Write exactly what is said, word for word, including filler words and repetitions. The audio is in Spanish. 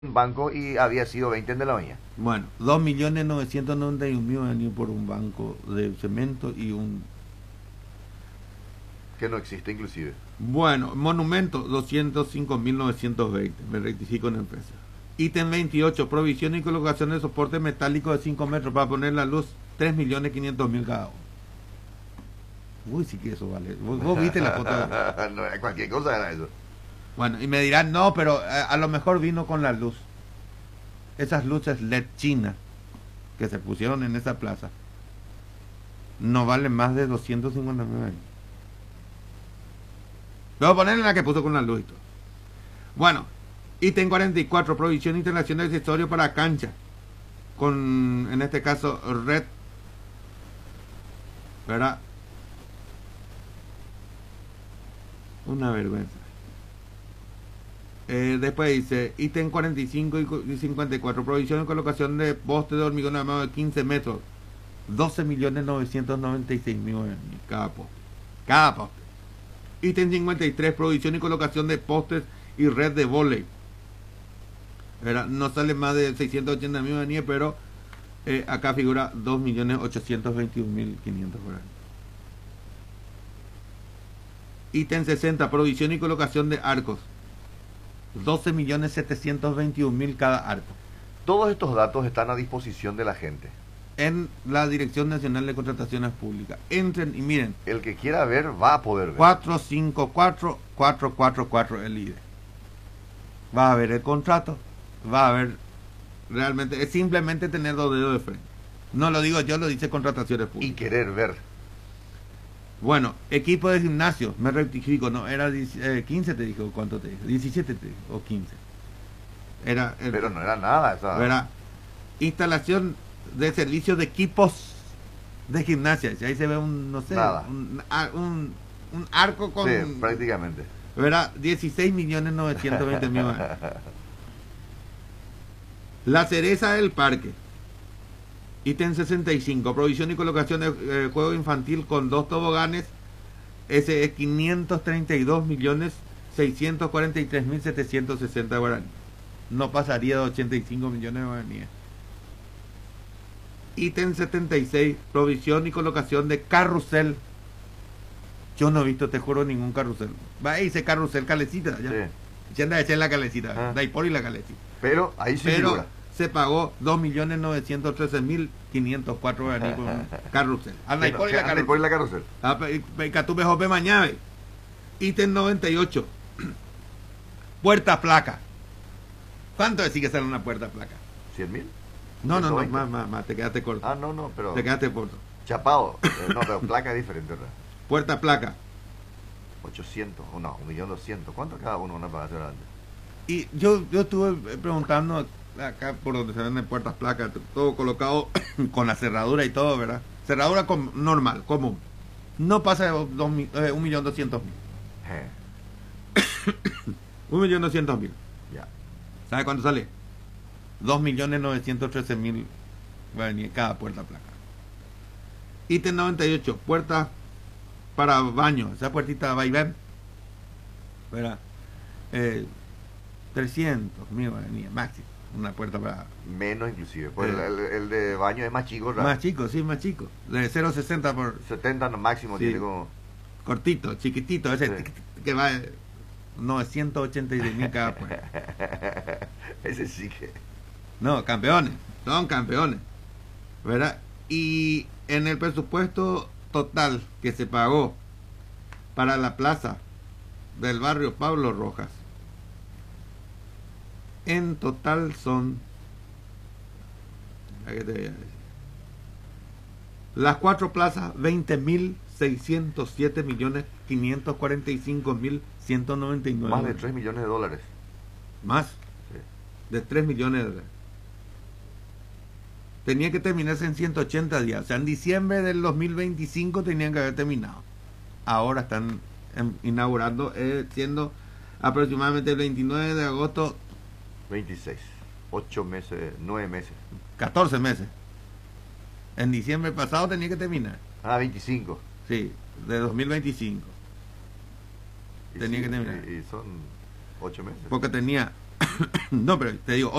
un banco y había sido veinte en De la Viña. Bueno, dos millones novecientos noventa y un mil venido por un banco de cemento y un... Que no existe inclusive. Bueno, monumento, doscientos cinco mil novecientos veinte, me rectifico en el precio. Ítem veintiocho, provisión y colocación de soporte metálico de cinco metros para poner la luz, tres millones quinientos mil cada uno. Uy, sí que eso vale. Vos, vos viste la foto. De... no, cualquier cosa era eso. Bueno, y me dirán, no, pero a, a lo mejor vino con la luz. Esas luces L E D China que se pusieron en esa plaza no valen más de doscientos cincuenta mil años. Luego ponerle la que puso con la luz y todo. Bueno, ítem cuarenta y cuatro, provisión internacional de accesorio para cancha. Con, en este caso, red. ¿Verdad? Una vergüenza. Eh, después dice, ítem cuarenta y cinco y cincuenta y cuatro, provisión y colocación de poste de hormigón armado de quince metros. doce millones novecientos noventa y seis mil cada poste. Cada poste. Ítem cincuenta y tres, provisión y colocación de postes y red de vóley. No sale más de seiscientos ochenta mil guaraníes, pero eh, acá figura dos millones ochocientos veintiún mil quinientos guaraníes. Ítem sesenta, provisión y colocación de arcos. doce millones setecientos veintiún mil cada arco. Todos estos datos están a disposición de la gente. En la Dirección Nacional de Contrataciones Públicas. Entren y miren. El que quiera ver va a poder ver. cuatro cinco cuatro cuatro cuatro cuatro el I D E. Va a ver el contrato. Va a ver realmente. Es simplemente tener dos dedos de frente. No lo digo yo, lo dice Contrataciones Públicas. Y querer ver. Bueno, equipo de gimnasio, me rectifico, no, era eh, quince te dijo, ¿cuánto te dijo? diecisiete te dijo, o quince. Era el, Pero no era nada esa. Era instalación de servicio de equipos de gimnasia. Ahí se ve un, no sé, nada. Un, un, un arco con... Sí, prácticamente. Verá, dieciséis millones novecientos veinte mil. La cereza del parque. Ítem sesenta y cinco, provisión y colocación de eh, juego infantil con dos toboganes. Ese es quinientos treinta y dos millones seiscientos cuarenta y tres mil setecientos sesenta guaraníes. No pasaría de ochenta y cinco millones de guaraníes. Ítem setenta y seis, provisión y colocación de carrusel. Yo no he visto, te juro, ningún carrusel. Va ahí ese carrusel calecita. Ya. Sí. Ya anda a echar la calecita. Ah. Da por y la calecita. Pero ahí sí Pero, figura. Se pagó dos millones novecientos trece mil quinientos cuatro guaraníes por carrusel. Anda y por y la carrusel. Por la carrusel. Ah, tú me jope mañana. Ítem noventa y ocho. Puerta placa. ¿Cuánto decís que sale una puerta placa? ¿cien mil? No, no, no, más, más, más, te quedaste corto. Ah, no, no, pero... Te quedaste corto. Chapado. Eh, no, pero placa es diferente, ¿verdad? Puerta placa. ochocientos, o no, un millón doscientos. ¿Cuánto cada uno una para hacer grande? Y yo, yo estuve preguntando acá por donde se venden puertas placas, todo colocado con la cerradura y todo, ¿verdad? Cerradura com normal, común. No pasa de dos, eh, un millón doscientos mil. Un millón doscientos mil. Ya. ¿Sabe cuánto sale? Dos millones novecientos trece mil cada puerta placa. Ítem noventa y ocho, puertas para baño. Esa puertita va y ven. ¿Verdad? Eh, trescientos mil máximo. Una puerta para... Menos inclusive. Pues eh, el, el de baño es más chico, ¿verdad? Más chico, sí, más chico. De cero coma sesenta por... setenta no, máximo, sí. Tiene como... Cortito, chiquitito. Ese sí. Que va... novecientos ochenta y seis mil cada puerta. Ese sí que... No, campeones. Son campeones. ¿Verdad? Y en el presupuesto total que se pagó para la plaza del barrio Pablo Rojas, en total son, ¿qué te voy a decir? Las cuatro plazas, veinte mil seiscientos siete millones quinientos cuarenta y cinco mil ciento noventa y nueve. Más de tres millones de dólares. Más sí. De tres millones de dólares. Tenía que terminarse en ciento ochenta días. O sea, en diciembre del dos mil veinticinco tenían que haber terminado. Ahora están en, inaugurando, eh, siendo aproximadamente el veintinueve de agosto. veintiséis. ocho meses, nueve meses. catorce meses. En diciembre pasado tenía que terminar. Ah, veinticinco. Sí, de dos mil veinticinco. Y tenía sí, que terminar. Y, y son ocho meses. Porque tenía No, pero te digo,